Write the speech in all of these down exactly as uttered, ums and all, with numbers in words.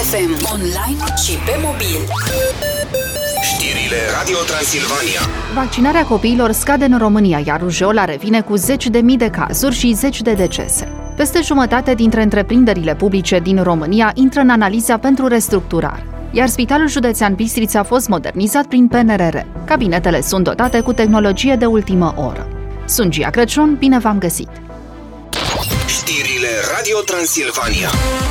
F M, online și pe mobil. Știrile Radio Transilvania. Vaccinarea copiilor scade în România, iar rujeola revine cu zeci de mii de cazuri și zeci de decese. Peste jumătate dintre întreprinderile publice din România intră în analiza pentru restructurare, iar Spitalul Județean Bistrița a fost modernizat prin P N R R. Cabinetele sunt dotate cu tehnologie de ultimă oră. Sunt Gia Crăciun, bine v-am găsit! Știrile Radio Transilvania.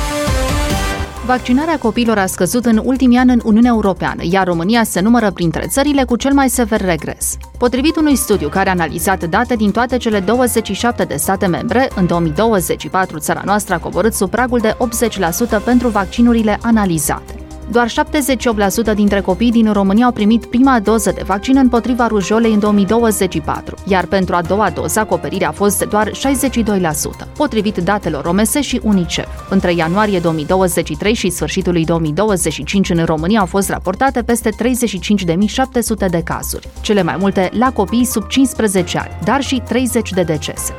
Vaccinarea copiilor a scăzut în ultimii ani în Uniunea Europeană, iar România se numără printre țările cu cel mai sever regres. Potrivit unui studiu care a analizat date din toate cele douăzeci și șapte de state membre, în două mii douăzeci și patru țara noastră a coborât sub pragul de optzeci la sută pentru vaccinurile analizate. Doar șaptezeci și opt la sută dintre copiii din România au primit prima doză de vaccin împotriva rujeolei în două mii douăzeci și patru, iar pentru a doua doză acoperirea a fost doar șaizeci și doi la sută, potrivit datelor O M S și UNICEF. Între ianuarie două mii douăzeci și trei și sfârșitul lui două mii douăzeci și cinci în România au fost raportate peste treizeci și cinci de mii șapte sute de cazuri, cele mai multe la copii sub cincisprezece ani, dar și treizeci de decese.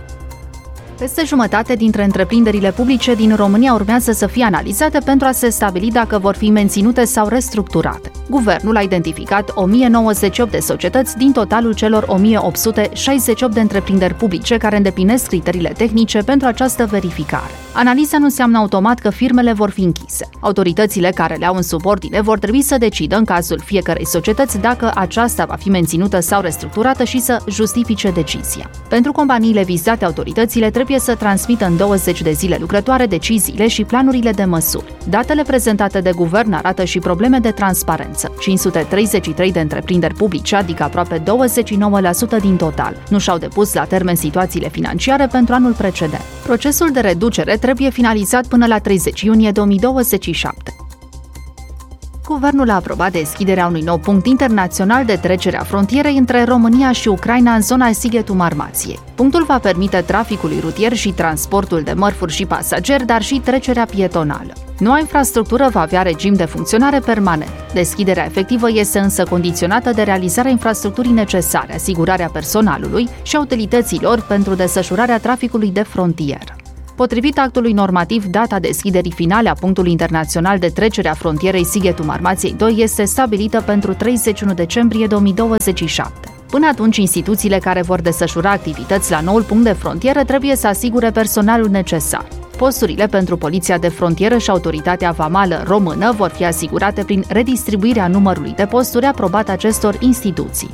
Peste jumătate dintre întreprinderile publice din România urmează să fie analizate pentru a se stabili dacă vor fi menținute sau restructurate. Guvernul a identificat o mie nouăzeci și opt de societăți din totalul celor o mie opt sute șaizeci și opt de întreprinderi publice care îndeplinesc criteriile tehnice pentru această verificare. Analiza nu înseamnă automat că firmele vor fi închise. Autoritățile care le au în subordine vor trebui să decidă în cazul fiecărei societăți dacă aceasta va fi menținută sau restructurată și să justifice decizia. Pentru companiile vizate, autoritățile trebuie să transmită în douăzeci de zile lucrătoare deciziile și planurile de măsuri. Datele prezentate de guvern arată și probleme de transparență. cinci sute treizeci și trei de întreprinderi publice, adică aproape douăzeci și nouă la sută din total, nu și-au depus la termen situațiile financiare pentru anul precedent. Procesul de reducere trebuie finalizat până la treizeci iunie două mii douăzeci și șapte. Guvernul a aprobat deschiderea unui nou punct internațional de trecere a frontierei între România și Ucraina în zona Sighetul Marmației. Punctul va permite traficului rutier și transportul de mărfuri și pasageri, dar și trecerea pietonală. Noua infrastructură va avea regim de funcționare permanent. Deschiderea efectivă este însă condiționată de realizarea infrastructurii necesare, asigurarea personalului și a utilităților pentru desfășurarea traficului de frontieră. Potrivit actului normativ, data deschiderii finale a punctului internațional de trecere a frontierei Sighetul Marmației doi este stabilită pentru treizeci și unu decembrie două mii douăzeci și șapte. Până atunci, instituțiile care vor desfășura activități la noul punct de frontieră trebuie să asigure personalul necesar. Posturile pentru Poliția de Frontieră și Autoritatea Vamală Română vor fi asigurate prin redistribuirea numărului de posturi aprobat acestor instituții.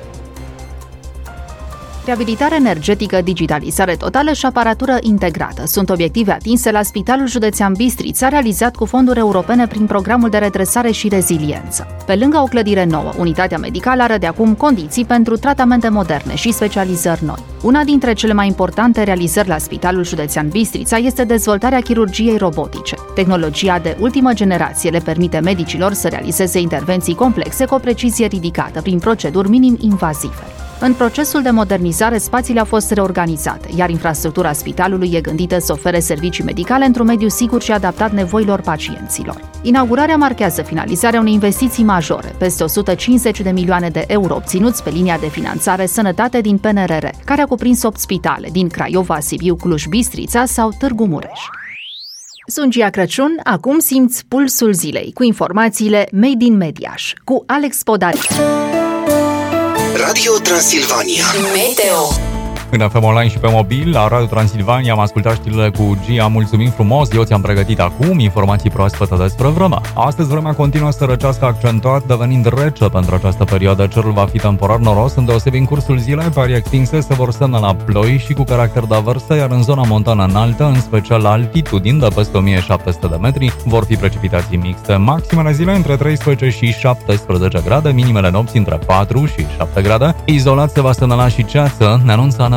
Reabilitare energetică, digitalizare totală și aparatură integrată sunt obiective atinse la Spitalul Județean Bistrița, realizat cu fonduri europene prin programul de redresare și reziliență. Pe lângă o clădire nouă, unitatea medicală are de acum condiții pentru tratamente moderne și specializări noi. Una dintre cele mai importante realizări la Spitalul Județean Bistrița este dezvoltarea chirurgiei robotice. Tehnologia de ultimă generație le permite medicilor să realizeze intervenții complexe cu o precizie ridicată prin proceduri minim-invazive. În procesul de modernizare, spațiile au fost reorganizate, iar infrastructura spitalului e gândită să ofere servicii medicale într-un mediu sigur și adaptat nevoilor pacienților. Inaugurarea marchează finalizarea unei investiții majore, peste o sută cincizeci de milioane de euro obținuți pe linia de finanțare Sănătate din P N R R, care a cuprins opt spitale din Craiova, Sibiu, Cluj, Bistrița sau Târgu Mureș. Sunt Gia Crăciun, acum simți pulsul zilei cu informațiile Made in Mediaș, cu Alex Podaric. Radio Transilvania. Meteo. În F M Online și pe mobil, la Radio Transilvania am ascultat știrile cu Gia, mulțumim frumos, eu ți-am pregătit acum informații proaspete despre vreme. Astăzi vremea continuă să răcească accentuat, devenind rece pentru această perioadă. Cerul va fi temporar noros, îndeosebi în cursul zilei, pe arii extinse se vor semnala ploi și cu caracter de averse, iar în zona montană înaltă, în special la altitudini de peste o mie șapte sute de metri, vor fi precipitații mixte. Maximele zilei între treisprezece și șaptesprezece grade, minimele nopții între patru și șapte grade. Izolat se va semnala și ceață, ne anunță A N M.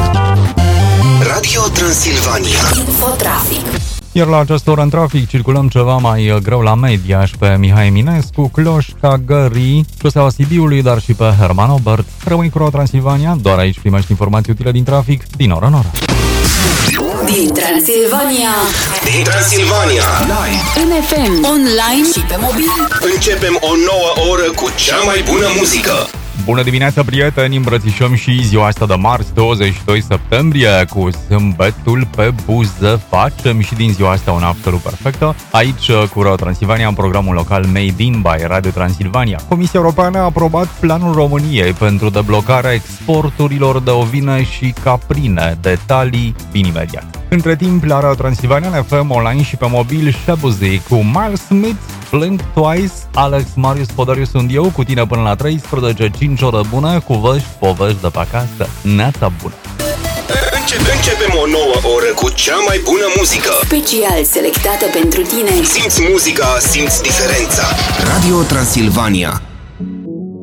Radio Transilvania. Infotrafic. Iar la această oră în trafic circulăm ceva mai greu la Mediaș, pe Mihai Eminescu, Cloșca, Gării, șoseaua Sibiului, dar și pe Herman Obert. Rămâi cu Radio Transilvania, doar aici primești informații utile din trafic, din oră în oră. Din Transilvania. Din Transilvania. Live. În F M, online și pe mobil. Începem o nouă oră cu cea mai bună muzică. Bună dimineața, prieteni! Îmbrățișăm și ziua asta de marți, douăzeci și doi septembrie, cu zâmbetul pe buză. Facem și din ziua asta una absolut perfectă. Aici, cu Radio Transilvania, în programul local Made in by Radio Transilvania. Comisia Europeană a aprobat planul României pentru deblocarea exporturilor de ovine și caprine. Detalii vin imediat. Între timp, la Radio Transilvania ne F M online și pe mobil Shabuzi cu Miles Smith, Blink Twice, Alex Marius Podariu sunt eu, cu tine până la treisprezece, cinci ore bune, cu vești, povești de pe acasă. Neața bună! Începe, începem o nouă oră cu cea mai bună muzică. Special selectată pentru tine. Simți muzica, simți diferența. Radio Transilvania.